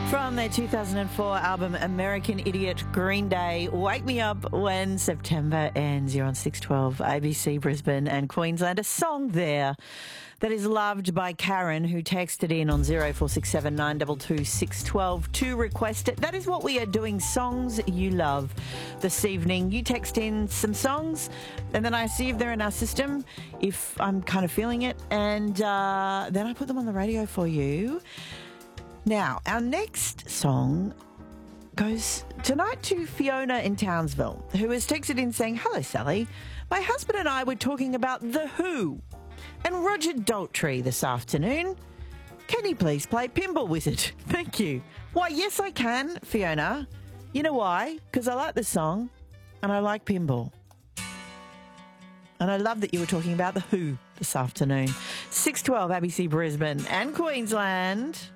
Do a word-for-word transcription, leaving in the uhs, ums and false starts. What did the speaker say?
From their two thousand four album American Idiot, Green Day, Wake Me Up When September Ends. You're on six twelve A B C Brisbane and Queensland. A song there that is loved by Karen, who texted in on zero four six seven nine two two six one two to request it. That is what we are doing, songs you love this evening. You text in some songs and then I see if they're in our system, if I'm kind of feeling it, and uh, then I put them on the radio for you. Now, our next song goes tonight to Fiona in Townsville, who has texted in saying, "Hello, Sally. My husband and I were talking about The Who and Roger Daltrey this afternoon. Can you please play Pinball Wizard? Thank you." Why, yes, I can, Fiona. You know why? Because I like the song and I like pinball. And I love that you were talking about The Who this afternoon. six twelve A B C Brisbane and Queensland.